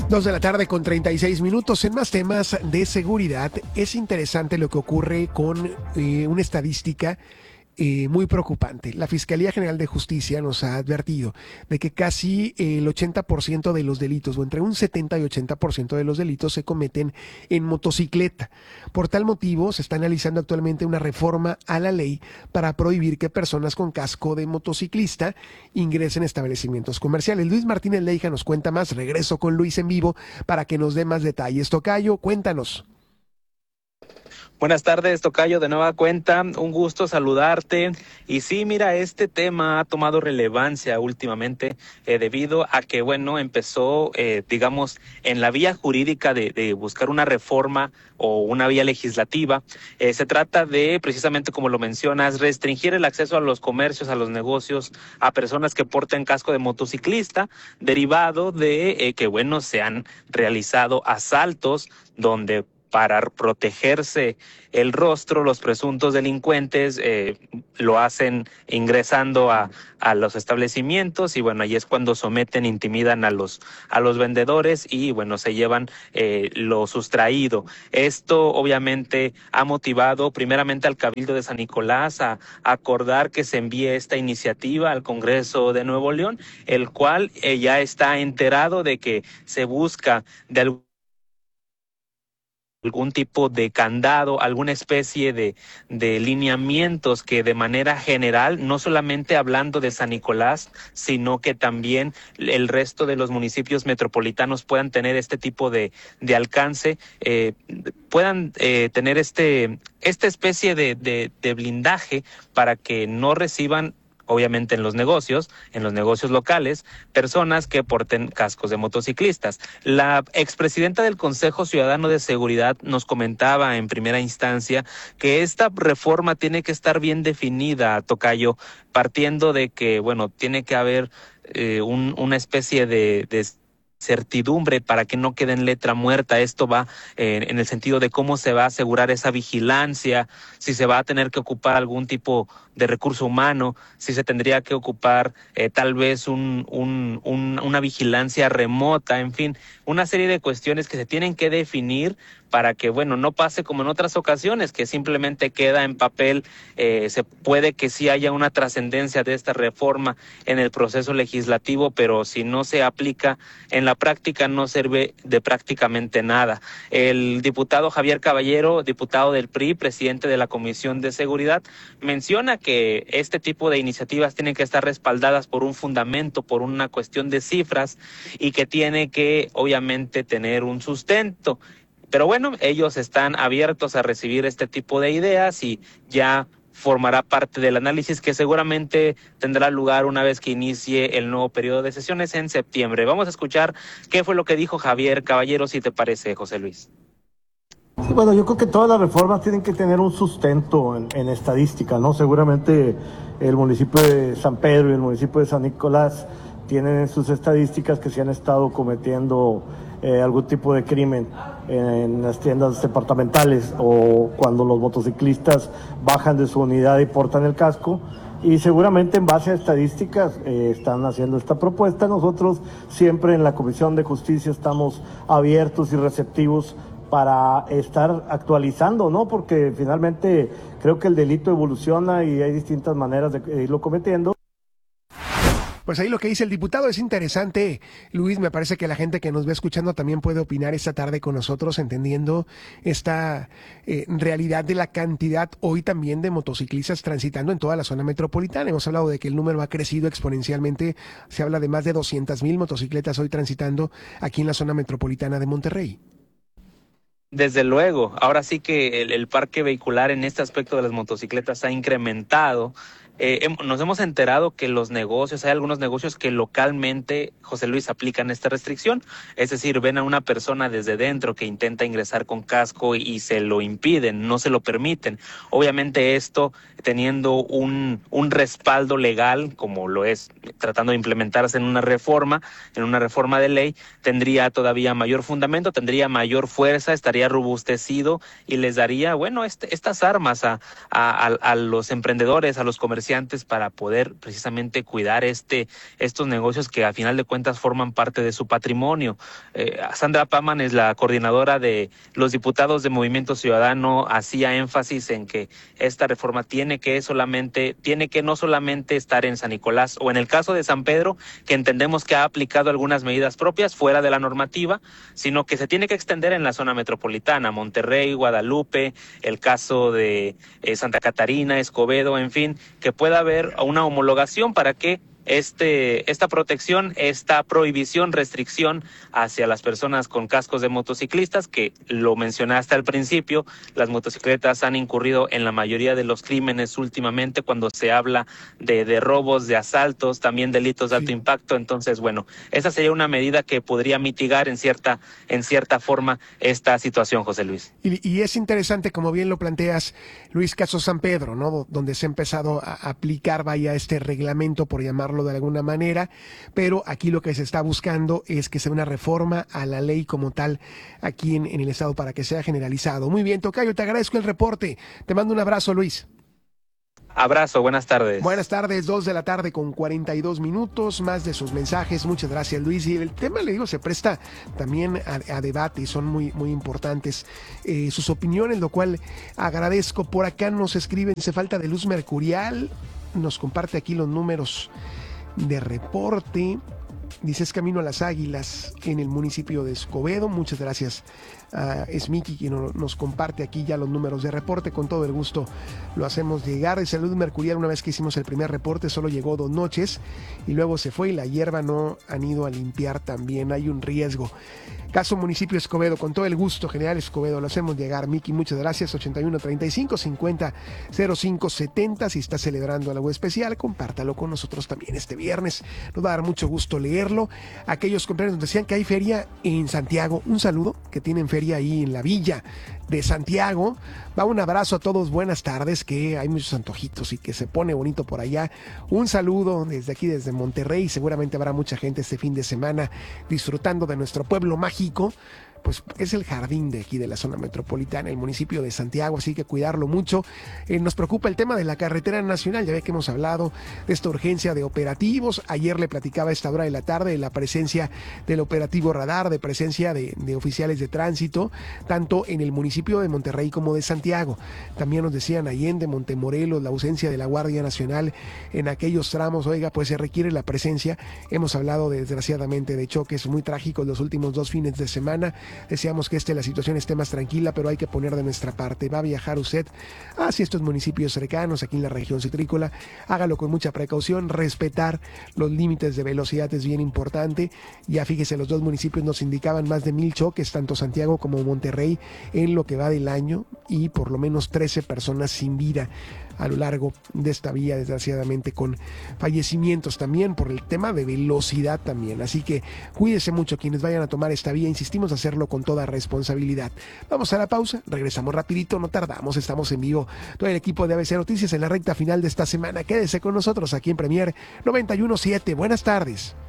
2:36 En más temas de seguridad, es interesante lo que ocurre con una estadística muy preocupante. La Fiscalía General de Justicia nos ha advertido de que casi el 80% de los delitos, o entre un 70 y 80% de los delitos, se cometen en motocicleta. Por tal motivo, se está analizando actualmente una reforma a la ley para prohibir que personas con casco de motociclista ingresen a establecimientos comerciales. Luis Martínez Leija nos cuenta más. Regreso con Luis en vivo para que nos dé más detalles. Tocayo, cuéntanos. Buenas tardes, Tocayo, de nueva cuenta, un gusto saludarte. Y sí, mira, este tema ha tomado relevancia últimamente debido a que, bueno, empezó, digamos, en la vía jurídica de buscar una reforma o una vía legislativa. Se trata de, precisamente como lo mencionas, restringir el acceso a los comercios, a los negocios, a personas que porten casco de motociclista, derivado de que, bueno, se han realizado asaltos donde para protegerse el rostro, los presuntos delincuentes lo hacen ingresando a los establecimientos y bueno, ahí es cuando someten, intimidan a los vendedores y bueno, se llevan lo sustraído. Esto obviamente ha motivado primeramente al Cabildo de San Nicolás a acordar que se envíe esta iniciativa al Congreso de Nuevo León, el cual ya está enterado de que se busca de algún tipo de candado, alguna especie de lineamientos que de manera general, no solamente hablando de San Nicolás, sino que también el resto de los municipios metropolitanos puedan tener este tipo de alcance, puedan tener esta especie de blindaje para que no reciban, obviamente en los negocios locales, personas que porten cascos de motociclistas. La expresidenta del Consejo Ciudadano de Seguridad nos comentaba en primera instancia que esta reforma tiene que estar bien definida, Tocayo, partiendo de que, bueno, tiene que haber una especie de certidumbre para que no quede en letra muerta. Esto va en el sentido de cómo se va a asegurar esa vigilancia, si se va a tener que ocupar algún tipo de recurso humano, si se tendría que ocupar tal vez una vigilancia remota, en fin, una serie de cuestiones que se tienen que definir para que, bueno, no pase como en otras ocasiones, que simplemente queda en papel. Se puede que sí haya una trascendencia de esta reforma en el proceso legislativo, pero si no se aplica en la práctica no sirve de prácticamente nada. El diputado Javier Caballero, diputado del PRI, presidente de la Comisión de Seguridad, menciona que este tipo de iniciativas tienen que estar respaldadas por un fundamento, por una cuestión de cifras y que tiene que obviamente tener un sustento. Pero bueno, ellos están abiertos a recibir este tipo de ideas y ya formará parte del análisis que seguramente tendrá lugar una vez que inicie el nuevo periodo de sesiones en septiembre. Vamos a escuchar qué fue lo que dijo Javier Caballero, si te parece, José Luis. Sí, bueno, yo creo que todas las reformas tienen que tener un sustento en estadística, ¿no? Seguramente el municipio de San Pedro y el municipio de San Nicolás tienen en sus estadísticas que se han estado cometiendo algún tipo de crimen en las tiendas departamentales o cuando los motociclistas bajan de su unidad y portan el casco. Y seguramente en base a estadísticas están haciendo esta propuesta. Nosotros siempre en la Comisión de Justicia estamos abiertos y receptivos para estar actualizando, ¿no? Porque finalmente creo que el delito evoluciona y hay distintas maneras de irlo cometiendo. Pues ahí lo que dice el diputado es interesante, Luis. Me parece que la gente que nos ve escuchando también puede opinar esta tarde con nosotros, entendiendo esta realidad de la cantidad hoy también de motociclistas transitando en toda la zona metropolitana. Hemos hablado de que el número ha crecido exponencialmente. Se habla de más de 200,000 motocicletas hoy transitando aquí en la zona metropolitana de Monterrey. Desde luego, ahora sí que el parque vehicular en este aspecto de las motocicletas ha incrementado. Nos hemos enterado que hay algunos negocios que localmente, José Luis, aplican esta restricción, es decir, ven a una persona desde dentro que intenta ingresar con casco y se lo impiden, no se lo permiten. Obviamente esto, teniendo un respaldo legal, como lo es tratando de implementarse en una reforma de ley, tendría todavía mayor fundamento, tendría mayor fuerza, estaría robustecido y les daría, bueno, estas armas a los emprendedores, a los comerciantes, comerciantes para poder precisamente cuidar estos negocios que a final de cuentas forman parte de su patrimonio. Sandra Paman es la coordinadora de los diputados de Movimiento Ciudadano, hacía énfasis en que esta reforma tiene que no solamente estar en San Nicolás o en el caso de San Pedro, que entendemos que ha aplicado algunas medidas propias fuera de la normativa, sino que se tiene que extender en la zona metropolitana, Monterrey, Guadalupe, el caso de Santa Catarina, Escobedo, en fin, que pueda haber una homologación para que esta protección, esta prohibición, restricción hacia las personas con cascos de motociclistas, que lo mencionaste al principio, las motocicletas han incurrido en la mayoría de los crímenes últimamente cuando se habla de robos, de asaltos, también delitos de alto impacto. Entonces, bueno, esa sería una medida que podría mitigar en cierta forma esta situación, José Luis. Y es interesante, como bien lo planteas, Luis, caso San Pedro, ¿no? Donde se ha empezado a aplicar, este reglamento, por llamarlo de alguna manera, pero aquí lo que se está buscando es que sea una reforma a la ley como tal aquí en el estado para que sea generalizado. Muy bien, tocayo, te agradezco el reporte. Te mando un abrazo, Luis. Abrazo, buenas tardes. Buenas tardes, 2:42 con 42 minutos, más de sus mensajes. Muchas gracias, Luis. Y el tema, le digo, se presta también a debate y son muy, muy importantes sus opiniones, lo cual agradezco. Por acá nos escriben, se falta de luz mercurial, nos comparte aquí los números de reporte. Dice, es camino a las Águilas en el municipio de Escobedo. Muchas gracias a Smiki, quien nos comparte aquí ya los números de reporte. Con todo el gusto lo hacemos llegar. De salud mercurial, una vez que hicimos el primer reporte, solo llegó 2 noches y luego se fue y la hierba no han ido a limpiar también. Hay un riesgo. Caso municipio Escobedo, con todo el gusto, General Escobedo, lo hacemos llegar. Miki, muchas gracias. 8135-500570. Si está celebrando algo especial, compártalo con nosotros también este viernes. Nos va a dar mucho gusto leerlo. Aquellos compañeros nos decían que hay feria en Santiago. Un saludo, que tienen feria ahí en la villa de Santiago. Va un abrazo a todos, buenas tardes, que hay muchos antojitos y que se pone bonito por allá. Un saludo desde aquí, desde Monterrey. Seguramente habrá mucha gente este fin de semana disfrutando de nuestro pueblo mágico. Pues es el jardín de aquí de la zona metropolitana, el municipio de Santiago, así que cuidarlo mucho. Nos preocupa el tema de la carretera nacional, ya ve que hemos hablado de esta urgencia de operativos. Ayer le platicaba a esta hora de la tarde de la presencia del operativo radar, de presencia de oficiales de tránsito, tanto en el municipio de Monterrey como de Santiago. También nos decían Allende, Montemorelos, la ausencia de la Guardia Nacional en aquellos tramos. Oiga, pues se requiere la presencia. Hemos hablado desgraciadamente de choques muy trágicos los últimos 2 fines de semana. Deseamos que la situación esté más tranquila, pero hay que poner de nuestra parte. Va a viajar usted hacia estos municipios cercanos, aquí en la región citrícola. Hágalo con mucha precaución. Respetar los límites de velocidad es bien importante. Ya fíjese, los 2 municipios nos indicaban más de 1,000 choques, tanto Santiago como Monterrey, en lo que va del año, y por lo menos 13 personas sin vida a lo largo de esta vía, desgraciadamente con fallecimientos también por el tema de velocidad también. Así que cuídese mucho quienes vayan a tomar esta vía, insistimos hacerlo con toda responsabilidad. Vamos a la pausa, regresamos rapidito, no tardamos, estamos en vivo. Todo el equipo de ABC Noticias en la recta final de esta semana. Quédese con nosotros aquí en Premier 91.7. Buenas tardes.